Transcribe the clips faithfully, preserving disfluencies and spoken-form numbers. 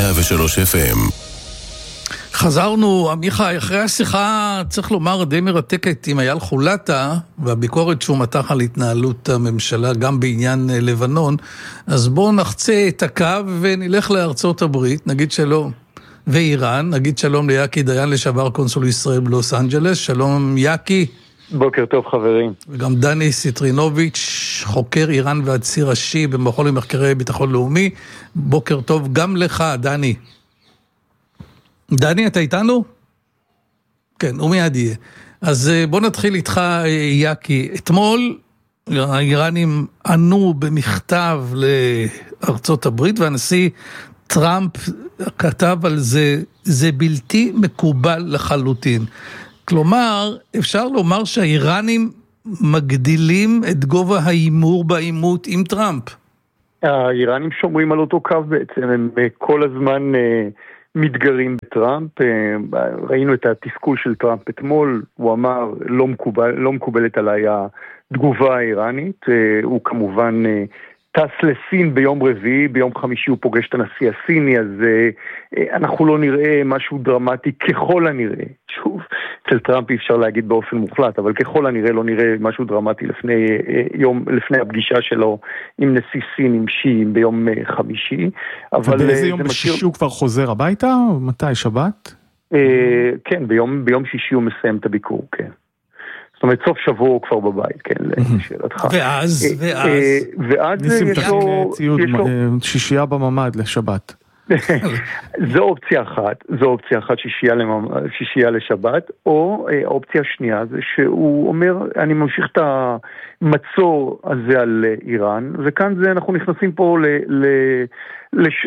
מאה ושלוש אף אם. חזרנו, עמיחי, אחרי השיחה, צריך לומר, די מרתקת עם אייל חולטה, והביקורת שהוא מתח על התנהלות הממשלה, גם בעניין לבנון, אז בואו נחצה את הקו ונלך לארצות הברית, נגיד שלום, ואיראן, נגיד שלום ליאקי דיין לשעבר קונסול ישראל בלוס אנג'לס, שלום יאקי. בוקר טוב חברים. וגם דני סיטרינוביץ', חוקר איראן והציר השיעי במכון למחקרי ביטחון לאומי, בוקר טוב גם לך, דני. דני, אתה איתנו? כן, הוא מיד יהיה. אז בוא נתחיל איתך, יאקי. אתמול האיראנים ענו במכתב לארצות הברית, והנשיא טראמפ כתב על זה, זה בלתי מקובל לחלוטין. כלומר, אפשר לומר שהאיראנים מגדילים את גובה האימור באימות עם טראמפ. האיראנים שומרים על אותו קו בעצם, הם כל הזמן מתגרים בטראמפ. ראינו את התסכול של טראמפ אתמול, הוא אמר לא מקובל, לא מקובלת עליי התגובה האיראנית, הוא כמובן טס לסין ביום רביעי, ביום חמישי הוא פוגש את הנשיא הסיני, אז אנחנו לא נראה משהו דרמטי ככל הנראה. שוב, אצל טראמפ אי אפשר להגיד באופן מוחלט, אבל ככל הנראה לא נראה משהו דרמטי לפני יום, לפני הפגישה שלו עם נשיא סין, עם שי, ביום חמישי. ובאיזה יום בשישי הוא כבר חוזר הביתה? מתי? שבת? כן, ביום, ביום שישי הוא מסיים את הביקור, כן. זאת אומרת, סוף שבוע הוא כבר בבית, כן, לשאלתך. ואז, ואז. ואז ניסים תכין ציוד שישייה בממד לשבת. זו אופציה אחת, זו אופציה אחת שישייה, לממ... שישייה לשבת, או אה, האופציה השנייה זה שהוא אומר, אני ממשיך את המצור הזה על איראן, וכאן זה, אנחנו נכנסים פה ל... ל... לש...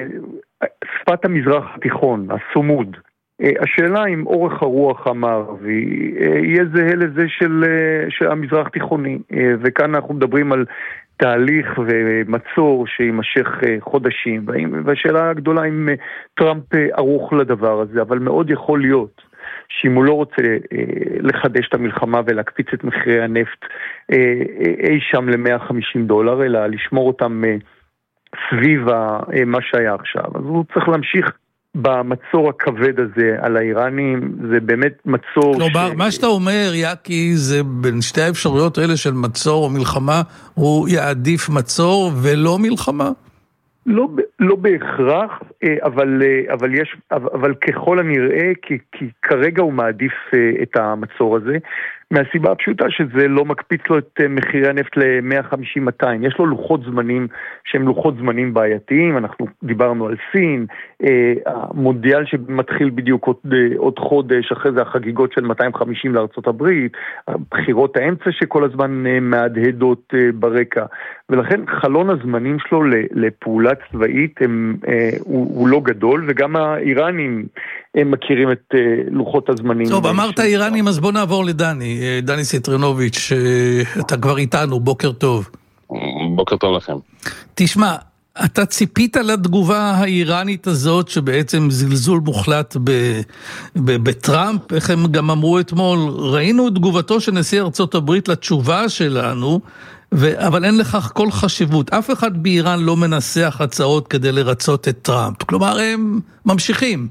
לשפת המזרח התיכון, הסומוד. השאלה אם אורך הרוח המערבי יהיה זהה לזה של, של המזרח תיכוני, וכאן אנחנו מדברים על תהליך ומצור שימשך חודשים, והשאלה הגדולה אם טראמפ ערוך לדבר הזה, אבל מאוד יכול להיות שאם הוא לא רוצה לחדש את המלחמה ולהקפיץ את מחירי הנפט אי שם ל-מאה וחמישים דולר, אלא לשמור אותם סביב מה שהיה עכשיו, אז הוא צריך להמשיך במצור הכבד הזה על האיראנים. זה באמת מצור... כלומר, ש... מה שאתה אומר, יאקי, זה בין שתי האפשרויות האלה של מצור או מלחמה, הוא יעדיף מצור ולא מלחמה? לא, לא בהכרח, אבל, אבל, יש, אבל ככל הנראה, כי, כי כרגע הוא מעדיף את המצור הזה, מהסיבה הפשוטה שזה לא מקפיץ לו את מחירי הנפט ל-מאה וחמישים מאתיים. יש לו לוחות זמנים שהם לוחות זמנים בעייתיים, אנחנו דיברנו על סין, המונדיאל שמתחיל בדיוק עוד, עוד חודש, אחרי זה החגיגות של מאתיים וחמישים לארצות הברית, בחירות האמצע שכל הזמן מהדהדות ברקע, ולכן חלון הזמנים שלו לפעולה צבאית הם, הוא, הוא לא גדול, וגם האיראנים הם מכירים את לוחות הזמנים. טוב, אמרת איראנים, אז בוא נעבור לדני. דני סיטרינוביץ', אתה כבר איתנו, בוקר טוב. בוקר טוב לכם. תשמע, אתה ציפית לתגובה האיראנית הזאת, שבעצם זלזול מוחלט בטראמפ, איך הם גם אמרו אתמול, ראינו את תגובתו של נשיא ארצות הברית לתשובה שלנו, אבל אין לכך כל חשיבות. אף אחד באיראן לא מנסח הצעות כדי לרצות את טראמפ. כלומר, הם ממשיכים.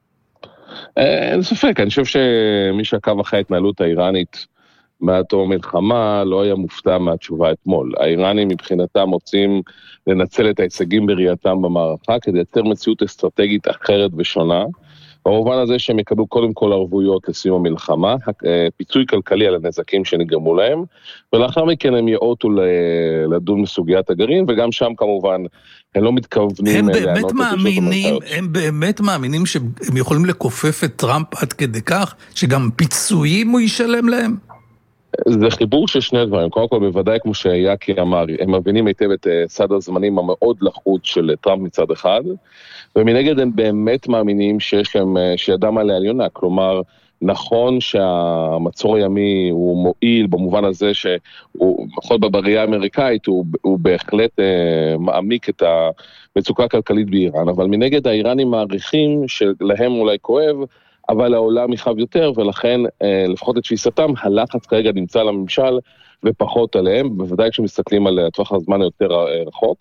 אין ספק, אני חושב שמי שעקב אחרי ההתנהלות האיראנית מאותו מלחמה לא היה מופתע מהתשובה אתמול. האיראנים מבחינתם רוצים לנצל את ההישגים בראייתם במערכה כדי לייצר מציאות אסטרטגית אחרת ושונה, במובן הזה שהם יקבלו קודם כל ערבויות לסיום המלחמה, פיצוי כלכלי על הנזקים שנגרמו להם, ולאחר מכן הם יעוטו לדון בסוגיית הגרעין, וגם שם כמובן הם לא מתכוונים... הם באמת מאמינים, הם באמת מאמינים שהם יכולים לקופף את טראמפ עד כדי כך, שגם פיצויים הוא ישלם להם? זה חיבור של שני דברים, קודם כל בוודאי כמו שיאקי אמר, הם מבינים היטב את סד הזמנים המאוד לחוץ של טראמפ מצד אחד, ומנגד הם באמת מאמינים שיש להם, שידם עליה עליונה, כלומר נכון שהמצור הימי הוא מועיל במובן הזה שהוא, בכל בבריאה האמריקאית, הוא, הוא בהחלט אה, מעמיק את המצוקה הכלכלית באיראן, אבל מנגד האיראנים מעריכים שלהם אולי כואב, אבל העולם יחב יותר, ולכן אה, לפחות את תפיסתם, הלחץ כרגע נמצא על הממשל ופחות עליהם, בוודאי כשמסתכלים על טווח הזמן היותר אה, רחוק.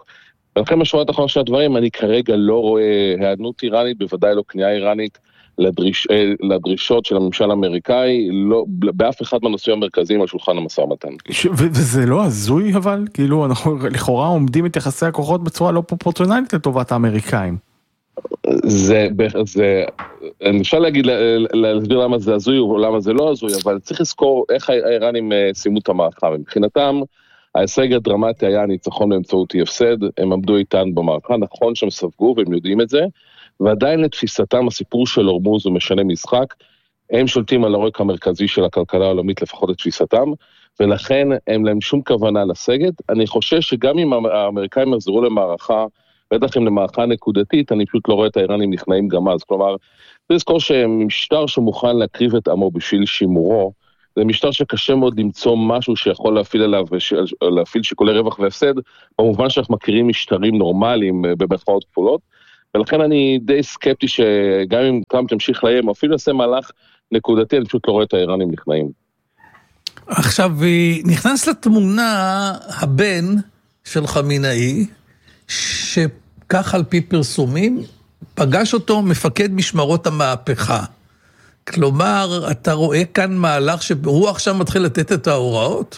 ולכן משמעות אחרונה של הדברים, אני כרגע לא רואה העדנות איראנית, בוודאי לא כניעה איראנית, לדריש, לדרישות של הממשל האמריקאי, לא, באף אחד מהנושאים המרכזיים על שולחן המשא ומתן. וזה לא הזוי אבל? כאילו אנחנו לכאורה עומדים את יחסי הכוחות בצורה לא פרופורציונלית לטובת האמריקאים. זה, זה, אני אפשר להגיד, להסביר למה זה הזוי או למה זה לא הזוי, אבל צריך לזכור איך האיראנים סיימו את המערכה. מבחינתם, ההישג הדרמטי היה הניצחון באמצעות אי הפסד, הם עמדו איתן במערכה, נכון שהם ספגו והם יודעים את זה, ועדיין לתפיסתם הסיפור של הורמוז הוא משנה משחק, הם שולטים על הרקע המרכזי של הכלכלה העולמית לפחות לתפיסתם, ולכן הם להם שום כוונה לסגת. אני חושש שגם אם האמריקאים יחזרו למערכה, בטח אם למערכה נקודתית, אני פשוט לא רואה את האיראנים נכנעים גם אז, כלומר, זה לזכור שמשטר שמוכן להקריב את עמו בשביל שימורו, זה משטר שקשה מאוד למצוא משהו שיכול להפעיל עליו, להפעיל שיקולי רווח והפסד, במובן שאנחנו מכירים משטרים נורמליים במרכאות כפולות, ולכן אני די סקפטי שגם אם טראמפ תמשיך להם, אפילו עושה מהלך נקודתי, אני פשוט לא רואה את האיראנים נכנעים. עכשיו, נכנס לתמונה הבן של חמינאי, שכך על פי פרסומים, פגש אותו מפקד משמרות המהפכה. כלומר, אתה רואה כאן מהלך שהוא עכשיו מתחיל לתת את ההוראות?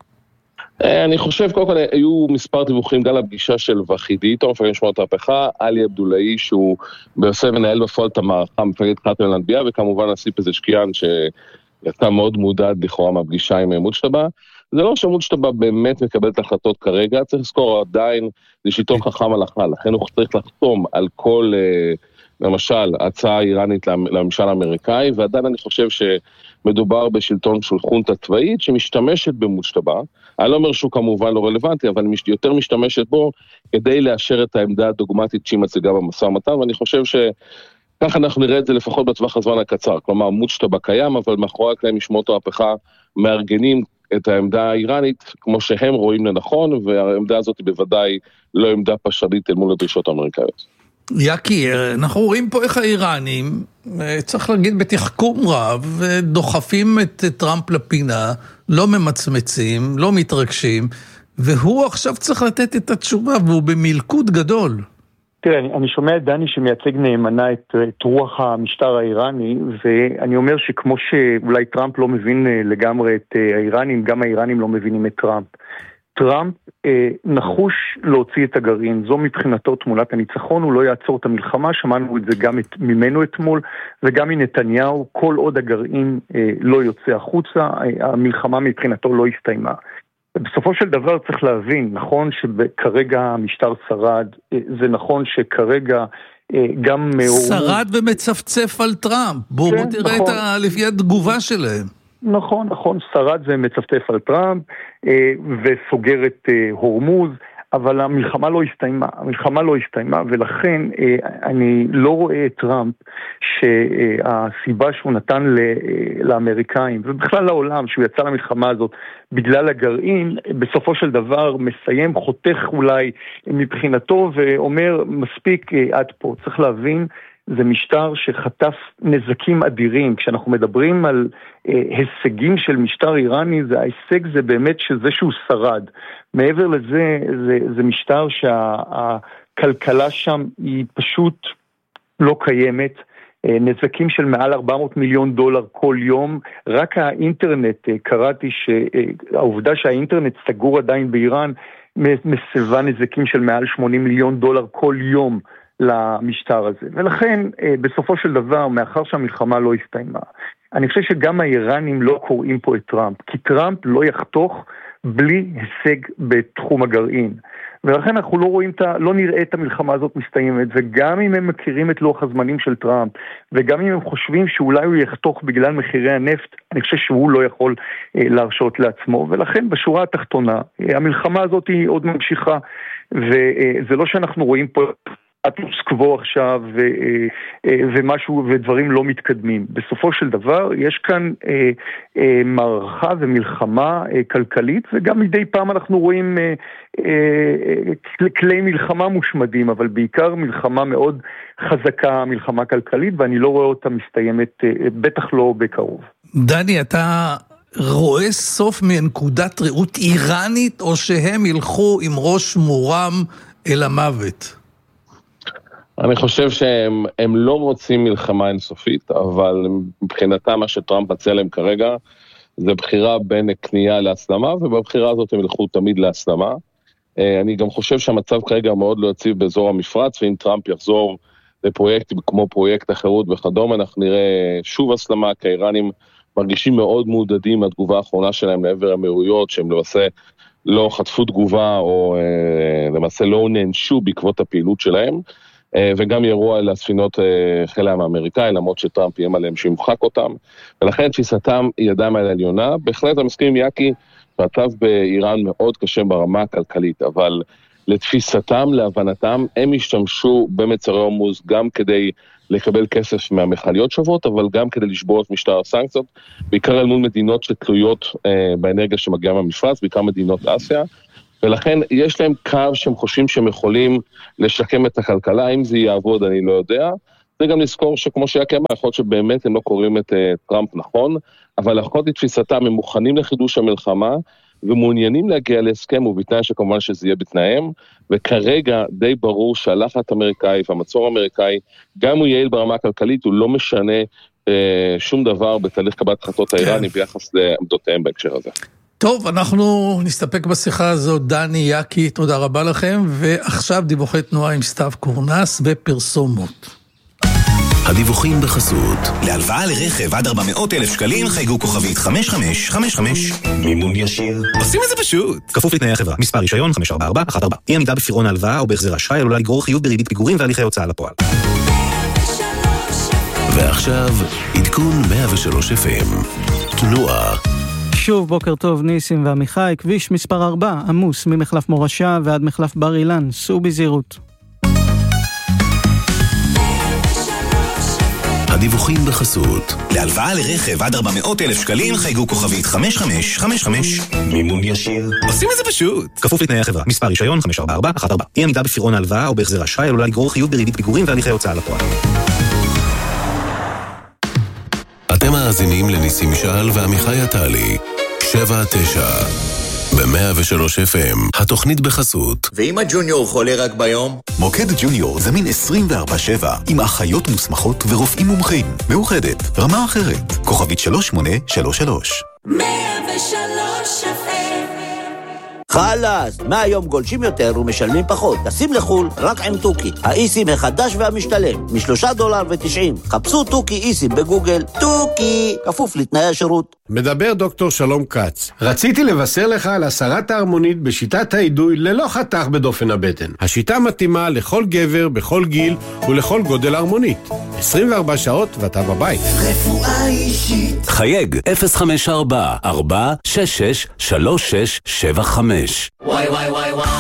אני חושב, קודם כל, היו מספר דיווחים גם לפגישה של וחידית, או מפקד משמרות המהפכה, עלי עבדולאי, שהוא בעושה מנהל בפועל את המערכה, מפקד חתם לנביאה, וכמובן נשיא פזשקיאן, שיצא מאוד מודד לכאורה מהפגישה עם מוצ'טבה. זה לא שמוצ'טבה באמת מקבלת החלטות כרגע, צריך לזכור עדיין, זה שלטון חכם הלכה, לכן הוא צריך לחתום על כל, למשל, הצעה איראנית לממשל האמריקאי, ועדיין אני חושב שמדובר בשלטון של חונטה צבאית, שמשתמשת במוצ'טבה, אני לא אומר שהוא כמובן לא רלוונטי, אבל היא יותר משתמשת בו, כדי לאשר את העמדה הדוגמטית שהיא מציגה במשא ומתן, ואני חושב ש... ככה אנחנו נראה את זה לפחות בטווח הזמן הקצר, כלומר מוצ'טבה קיים, אבל מאחורי הקלעים משמעות המהפכה מארגנים את העמדה האיראנית כמו שהם רואים לנכון, והעמדה הזאת היא בוודאי לא עמדה פשרנית אל מול הדרישות האמריקאיות. יקי, אנחנו רואים פה איך האיראנים, צריך להגיד בתחכום רב, דוחפים את טראמפ לפינה, לא ממצמצים, לא מתרגשים, והוא עכשיו צריך לתת את התשובה, והוא במלכוד גדול. תראה, אני, אני שומע את דני שמייצג נאמנה את, את רוח המשטר האיראני, ואני אומר שכמו שאולי טראמפ לא מבין לגמרי את האיראנים, גם האיראנים לא מבינים את טראמפ. טראמפ אה, נחוש להוציא את הגרעין, זו מבחינתו תמונת הניצחון, הוא לא יעצור את המלחמה, שמענו את זה גם את, ממנו אתמול, וגם מנתניהו, כל עוד הגרעין אה, לא יוצא החוצה, המלחמה מבחינתו לא הסתיימה. בסופו של דבר צריך להבין, נכון שכרגע המשטר שרד, זה נכון שכרגע גם... שרד ומצפצף על טראמפ, בואו כן, בוא תראה נכון. את ה... לפי התגובה שלהם. נכון, נכון, שרד ומצפצף על טראמפ וסוגר את הורמוז, אבל המלחמה לא הסתיימה, המלחמה לא הסתיימה, ולכן אני לא רואה את טראמפ שהסיבה שהוא נתן לאמריקאים, ובכלל לעולם, שהוא יצא למלחמה הזאת בגלל הגרעין, בסופו של דבר מסיים, חותך אולי מבחינתו, ואומר מספיק עד פה. צריך להבין, זה משטר שחטף נזקים אדירים. כשאנחנו מדברים על אה, הישגים של משטר איראני, זה, ההישג זה באמת שזה שהוא שרד. מעבר לזה, זה, זה משטר שהכלכלה שם היא פשוט לא קיימת. אה, נזקים של מעל ארבע מאות מיליון דולר כל יום. רק האינטרנט, אה, קראתי שהעובדה שהאינטרנט סגור עדיין באיראן, מסבה נזקים של מעל שמונים מיליון דולר כל יום. למשטר הזה. ולכן, בסופו של דבר, מאחר שהמלחמה לא הסתיימה, אני חושב שגם האיראנים לא קוראים פה את טראמפ, כי טראמפ לא יחתוך בלי הישג בתחום הגרעין. ולכן אנחנו לא רואים, לא נראה את המלחמה הזאת מסתיימת, וגם אם הם מכירים את לוח הזמנים של טראמפ, וגם אם הם חושבים שאולי הוא יחתוך בגלל מחירי הנפט, אני חושב שהוא לא יכול להרשות לעצמו, ולכן בשורה התחתונה, המלחמה הזאת היא עוד ממשיכה, וזה לא שאנחנו רואים פה אטוס קבו עכשיו ו, ומשהו ודברים לא מתקדמים. בסופו של דבר יש כאן אה, אה, מערכה ומלחמה אה, כלכלית, וגם מדי פעם אנחנו רואים אה, אה, כלי מלחמה מושמדים, אבל בעיקר מלחמה מאוד חזקה, מלחמה כלכלית, ואני לא רואה אותה מסתיימת, אה, בטח לא בקרוב. דני, אתה רואה סוף מנקודת ראות איראנית, או שהם ילכו עם ראש מורם אל המוות? אני חושב שהם הם לא רוצים מלחמה אינסופית, אבל מבחינתם מה שטראמפ מציע להם כרגע, זה בחירה בין כניעה להסלמה, ובבחירה הזאת הם ילכו תמיד להסלמה. אני גם חושב שהמצב כרגע מאוד לא יציב באזור המפרץ, ואם טראמפ יחזור לפרויקטים כמו פרויקט החירות וכדומה, אנחנו נראה שוב הסלמה, כי האיראנים מרגישים מאוד מעודדים מהתגובה האחרונה שלהם לעבר האמירויות, שהם למעשה לא חטפו תגובה, או למעשה לא נענשו בעקבות הפעילות שלהם, וגם ירו על הספינות חיל הים האמריקאי, למרות שטראמפ יהיה עליהם שימחק אותם, ולכן תפיסתם היא ידם על העליונה. בהחלט אני מסכים עם יאקי, המצב באיראן מאוד קשה ברמה הכלכלית, אבל לתפיסתם, להבנתם, הם השתמשו במצרי הורמוז גם כדי לקבל כסף מהמכליות שוות, אבל גם כדי לשבור את משטר הסנקציות, בעיקר אל מול מדינות שתלויות אה, באנרגיה שמגיעה מהמפרץ, בעיקר מדינות אסיה, ולכן יש להם קו שהם חושבים שהם יכולים לשקם את הכלכלה. אם זה יעבוד אני לא יודע. זה גם לזכור שכמו שיקי אמר, יכול להיות שבאמת הם לא קוראים את uh, טראמפ נכון, אבל לפחות לתפיסתם הם מוכנים לחידוש המלחמה, ומעוניינים להגיע להסכם, ובתנאי שכמובן שזה יהיה בתנאיהם, וכרגע די ברור שהלחץ האמריקאי והמצור האמריקאי, גם הוא יעיל ברמה הכלכלית, הוא לא משנה אה, שום דבר בתהליך קבלת החלטות האיראני ביחס לעמדותיהם בהקשר הזה. טוב, אנחנו נסתפק בשיחה הזו. דני, יאקי, תודה רבה לכם, ועכשיו דיווחי תנועה עם סתיו קורנס בפרסומות. הדיווחים בחסות. להלוואה לרכב עד ארבע מאות אלף שקלים חייגו כוכבית חמש חמש חמש חמש. מימון ישיר. עושים את זה פשוט. כפוף לתנאי החברה. מספר רישיון חמש ארבע ארבע אחת ארבע. אי עמידה בפירעון ההלוואה או בהחזר אשראי עלולה לגרור חיוב בריבית פיגורים והליכי הוצאה לפועל. ועכשיו עדכון מאה ושלוש אף אם. תנועה. שוב בוקר טוב, ניסים ועמיחי. כביש מספר ארבע עמוס ממחלף מורשה ועד מחלף בר אילן. סעו בזהירות. הדיווחים בחסות. להלוואה לרכב עד ארבע מאות אלף שקלים חייגו כוכבית חמש חמש חמש חמש. מימון ישיר. עושים את זה פשוט. כפוף לתנאי החברה. מספר רישיון חמש ארבע ארבע אחת ארבע. אי עמידה בפירעון ההלוואה או בהחזר אשראי עלולה לגרור חיוב בריבית פיגורים והליכי הוצאה לפועל. אתם מאזינים לניסים משעל ועמיחי עטלי. שבע תשע. ב-מאה ושלוש אף אם, התוכנית בחסות. ואם הג'וניור חולה רק ביום? מוקד ג'וניור זמין עשרים וארבע שבע, עם אחיות מוסמכות ורופאים מומחים. מאוחדת, רמה אחרת. כוכבית שלוש שמונה שלוש שלוש. מאה ושלוש אף אם. חלאס, מהיום גולשים יותר ומשלמים פחות. תשים לחול רק עם טוקי. האיסים החדש והמשתלם, משלושה דולר ותשעים. חפשו טוקי איסים בגוגל. טוקי, כפוף לתנאי השירות. מדבר דוקטור שלום קץ. רציתי לבשר לך על הסרת ההרמונית בשיטת האידוי ללא חתך בדופן הבטן. השיטה מתאימה לכל גבר, בכל גיל ולכל גודל הרמונית. עשרים וארבע שעות ואתה בבית. רפואה אישית. חייג אפס חמש ארבע ארבע שש שש שלוש שש שבע חמש. וואי וואי וואי וואי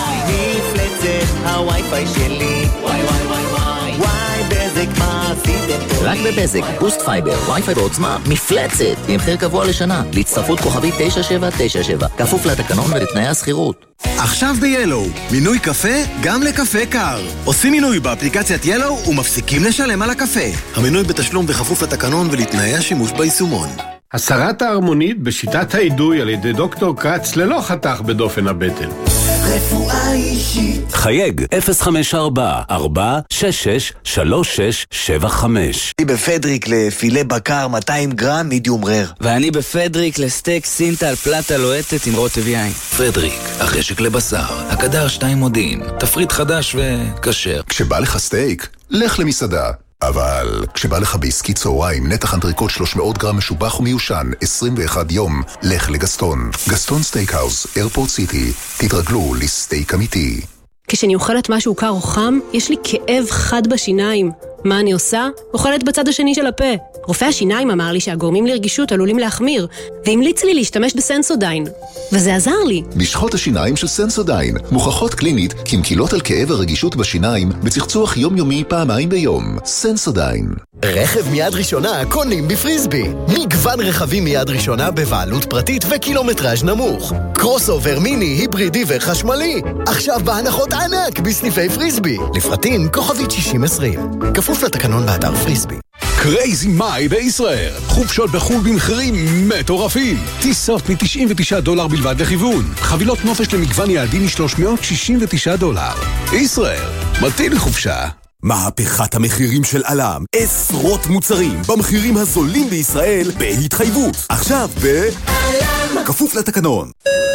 נפלצת הווי-פיי שלי. וואי וואי וואי וואי וואי בזק מה עשיתם? רק בבזק, בוסט פייבר, וי-פיי בעוצמה, מפלצת, עם מחיר קבוע לשנה, להצטרפות כוכבית תשע שבע תשע שבע, כפוף לתקנון ולתנאי השכירות. עכשיו ב-ילו, מינוי קפה גם לקפה קר. עושים מינוי באפליקציית ילו ומפסיקים לשלם על הקפה. המינוי בתשלום בכפוף לתקנון ולתנאי השימוש ביישומון. הסרת ההרמונית בשיטת האידוי על ידי דוקטור קץ ללא חתך בדופן הבטן. רפואה אישית. חייג אפס חמש ארבע ארבע שש שש שלוש שש שבע חמש. אני בפדריק לפילה בקר מאתיים גרם מידיום רר. ואני בפדריק לסטייק סינטל פלטה לוהטת עם רוטב יין. פדריק, החשק לבשר, הקדר שתיים מודיעין, תפריט חדש וכשר. כשבא לך סטייק, לך למסעדה. אבל כשבא לך בעסקי צהריים, נתח אנטריקוט שלוש מאות גרם משובח ומיושן, עשרים ואחד יום, לך לגסטון. גסטון סטייקהאוס, איירפורט סיטי. תתרגלו לסטייק אמיתי. כשאני אוכלת משהו קר או חם, יש לי כאב חד בשיניים. מה אני עושה? אוכלת בצד השני של הפה. רופא השיניים אמר לי שהגורמים לרגישות עלולים להחמיר, והמליץ לי להשתמש בסנסודיין. וזה עזר לי. משחות השיניים של סנסודיין מוכחות קלינית כמקילות על כאב הרגישות בשיניים בצחצוח יומיומי פעמיים ביום. סנסודיין. רכב מיד ראשונה קונים בפריסבי. מגוון רכבים מיד ראשונה בבעלות פרטית וקילומטראז' נמוך. קרוס אובר מיני, היברידי וחשמלי. עכשיו בהנחות ענק בסניפי פריסבי. לפרטים כוכבית שישים עשרים. כפוף לתקנון באתר פריסבי. קרייזי מאי בישראל. חופשות בחול במחירים מטורפים. טיסות מ-תשעים ותשעה דולר בלבד לכיוון. חבילות נופש למגוון יעדים מ-שלוש מאות שישים ותשעה דולר. ישראל, מתאים לחופשה. מהפכת המחירים של אלם. עשרות מוצרים במחירים הזולים בישראל בהתחייבות. עכשיו ב... אלם. כפוף לתקנון.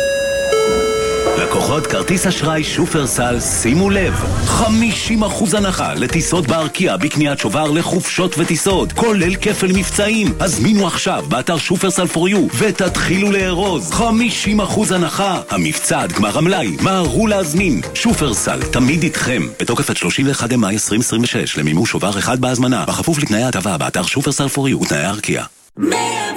לקוחות כרטיס אשראי שופרסל, שימו לב, חמישים אחוז הנחה לטיסות בארקיע בקניית שובר לחופשות וטיסות, כולל כפל מבצעים. הזמינו עכשיו באתר שופרסל פור יו ותתחילו לארוז. חמישים אחוז הנחה. המבצע עד גמר המלאי. מהרו להזמין. שופרסל, תמיד איתכם. בתוקף עד שלושים ואחד במאי עשרים עשרים ושש למימוש שובר אחד בהזמנה, בכפוף לתנאי ההטבה באתר שופרסל פור יו ותנאי ארקיע.